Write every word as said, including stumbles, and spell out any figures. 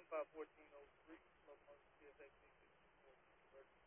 twenty-five fourteen oh three, locomotive C S X six sixty-four.